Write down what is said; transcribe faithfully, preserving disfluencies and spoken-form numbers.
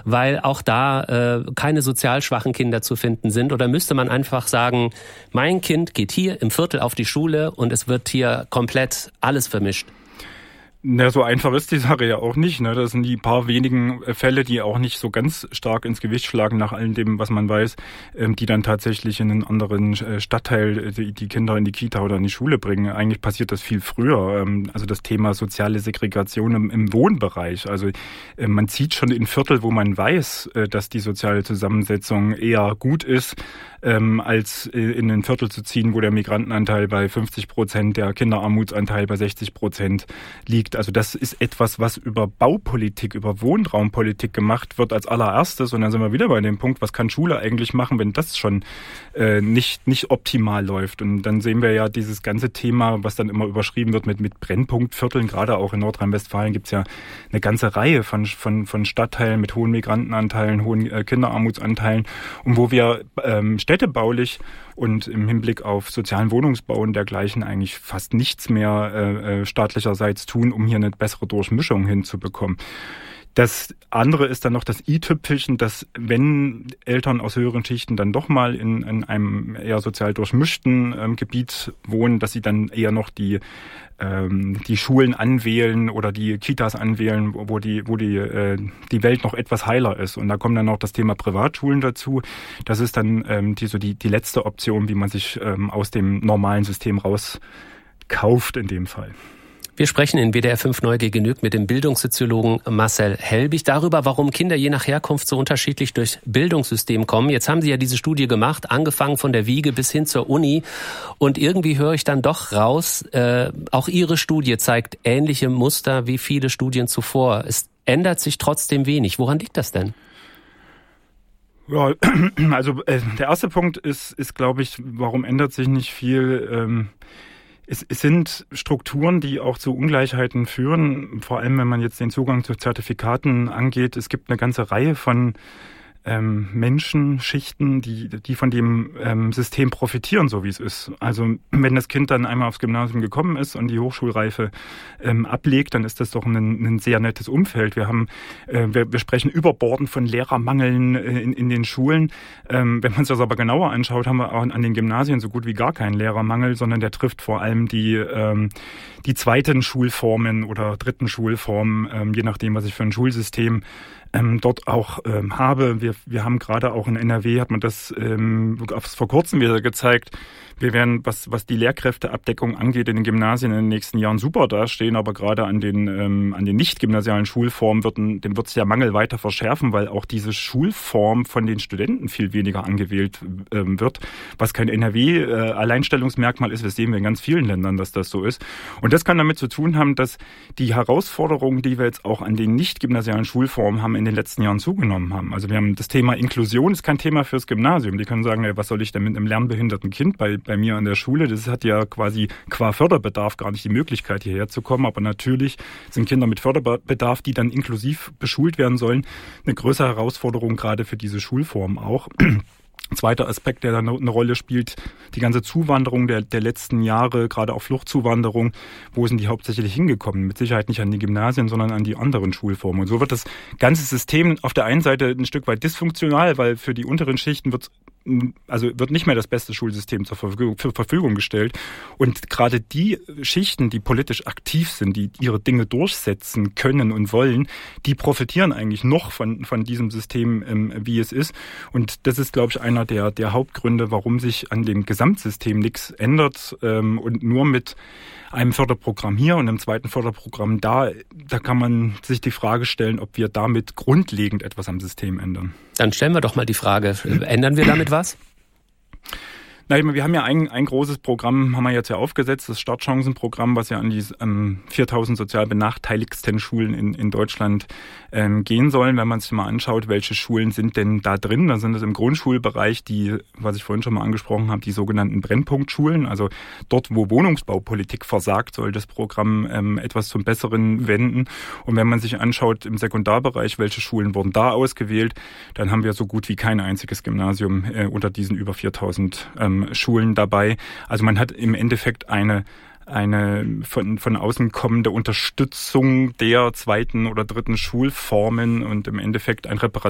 weil auch da äh, keine sozial schwachen Kinder zu finden sind? Oder müsste man einfach sagen, mein Kind geht hier im Viertel auf die Schule und es wird hier komplett alles vermischt? Na, so einfach ist die Sache ja auch nicht. Ne? Das sind die paar wenigen Fälle, die auch nicht so ganz stark ins Gewicht schlagen nach all dem, was man weiß, ähm, die dann tatsächlich in einen anderen Stadtteil die, die Kinder in die Kita oder in die Schule bringen. Eigentlich passiert das viel früher. Ähm, also das Thema soziale Segregation im, im Wohnbereich. Also äh, man zieht schon in Viertel, wo man weiß, äh, dass die soziale Zusammensetzung eher gut ist, ähm, als äh, in ein Viertel zu ziehen, wo der Migrantenanteil bei fünfzig Prozent, der Kinderarmutsanteil bei sechzig Prozent liegt. Also das ist etwas, was über Baupolitik, über Wohnraumpolitik gemacht wird als allererstes. Und dann sind wir wieder bei dem Punkt, was kann Schule eigentlich machen, wenn das schon äh, nicht nicht optimal läuft. Und dann sehen wir ja dieses ganze Thema, was dann immer überschrieben wird mit mit Brennpunktvierteln. Gerade auch in Nordrhein-Westfalen gibt es ja eine ganze Reihe von von von Stadtteilen mit hohen Migrantenanteilen, hohen äh, Kinderarmutsanteilen, und wo wir ähm, städtebaulich und im Hinblick auf sozialen Wohnungsbau und dergleichen eigentlich fast nichts mehr äh, staatlicherseits tun, um hier eine bessere Durchmischung hinzubekommen. Das andere ist dann noch das i-Tüpfelchen, dass wenn Eltern aus höheren Schichten dann doch mal in, in einem eher sozial durchmischten ähm, Gebiet wohnen, dass sie dann eher noch die ähm, die Schulen anwählen oder die Kitas anwählen, wo die wo die äh, die Welt noch etwas heiler ist. Und da kommt dann noch das Thema Privatschulen dazu. Das ist dann ähm, die so die die letzte Option, wie man sich ähm, aus dem normalen System rauskauft in dem Fall. Wir sprechen in W D R fünf Neu genügt mit dem Bildungssoziologen Marcel Helbig darüber, warum Kinder je nach Herkunft so unterschiedlich durchs Bildungssystem kommen. Jetzt haben Sie ja diese Studie gemacht, angefangen von der Wiege bis hin zur Uni. Und irgendwie höre ich dann doch raus, äh, auch Ihre Studie zeigt ähnliche Muster wie viele Studien zuvor. Es ändert sich trotzdem wenig. Woran liegt das denn? Ja, also äh, der erste Punkt ist, ist glaube ich, warum ändert sich nicht viel? Ähm Es, es sind Strukturen, die auch zu Ungleichheiten führen, vor allem wenn man jetzt den Zugang zu Zertifikaten angeht. Es gibt eine ganze Reihe von ähm, Menschen, Schichten, die, die von dem ähm, System profitieren, so wie es ist. Also wenn das Kind dann einmal aufs Gymnasium gekommen ist und die Hochschulreife ähm, ablegt, dann ist das doch ein, ein sehr nettes Umfeld. Wir haben, äh, wir, wir sprechen überbordend von Lehrermangeln äh, in, in den Schulen. Ähm, wenn man sich das aber genauer anschaut, haben wir auch an den Gymnasien so gut wie gar keinen Lehrermangel, sondern der trifft vor allem die ähm, die zweiten Schulformen oder dritten Schulformen, ähm, je nachdem, was ich für ein Schulsystem ähm, dort auch ähm, habe. Wir, wir haben gerade auch in N R W, hat man das ähm, vor kurzem wieder gezeigt, wir werden, was, was die Lehrkräfteabdeckung angeht, in den Gymnasien in den nächsten Jahren super dastehen, aber gerade an den, ähm, an den nicht-gymnasialen Schulformen wird, dem wird sich der Mangel weiter verschärfen, weil auch diese Schulform von den Studenten viel weniger angewählt ähm, wird, was kein N R W-Alleinstellungsmerkmal ist. Das sehen wir in ganz vielen Ländern, dass das so ist. Und das kann damit zu tun haben, dass die Herausforderungen, die wir jetzt auch an den nicht-gymnasialen Schulformen haben, in den letzten Jahren zugenommen haben. Also wir haben das Thema Inklusion, ist kein Thema fürs Gymnasium. Die können sagen, ey, was soll ich denn mit einem lernbehinderten Kind bei, bei mir an der Schule? Das hat ja quasi qua Förderbedarf gar nicht die Möglichkeit, hierher zu kommen. Aber natürlich sind Kinder mit Förderbedarf, die dann inklusiv beschult werden sollen, eine größere Herausforderung gerade für diese Schulform auch. Ein zweiter Aspekt, der da eine Rolle spielt, die ganze Zuwanderung der, der letzten Jahre, gerade auch Fluchtzuwanderung. Wo sind die hauptsächlich hingekommen? Mit Sicherheit nicht an die Gymnasien, sondern an die anderen Schulformen. Und so wird das ganze System auf der einen Seite ein Stück weit dysfunktional, weil für die unteren Schichten wird also wird nicht mehr das beste Schulsystem zur Verfügung, zur Verfügung gestellt. Und gerade die Schichten, die politisch aktiv sind, die ihre Dinge durchsetzen können und wollen, die profitieren eigentlich noch von, von diesem System, ähm, wie es ist. Und das ist, glaube ich, einer der, der Hauptgründe, warum sich an dem Gesamtsystem nichts ändert, ähm, und nur mit einem Förderprogramm hier und einem zweiten Förderprogramm da, da kann man sich die Frage stellen, ob wir damit grundlegend etwas am System ändern. Dann stellen wir doch mal die Frage, ändern wir damit was? Na, wir haben ja ein, ein großes Programm, haben wir jetzt ja aufgesetzt, das Startchancenprogramm, was ja an die ähm, viertausend sozial benachteiligsten Schulen in, in Deutschland ähm, gehen sollen. Wenn man sich mal anschaut, welche Schulen sind denn da drin, dann sind es im Grundschulbereich die, was ich vorhin schon mal angesprochen habe, die sogenannten Brennpunktschulen. Also dort, wo Wohnungsbaupolitik versagt, soll das Programm ähm, etwas zum Besseren wenden. Und wenn man sich anschaut im Sekundarbereich, welche Schulen wurden da ausgewählt, dann haben wir so gut wie kein einziges Gymnasium äh, unter diesen über viertausend ähm, Schulen dabei. Also man hat im Endeffekt eine eine von von außen kommende Unterstützung der zweiten oder dritten Schulformen und im Endeffekt ein Reparatur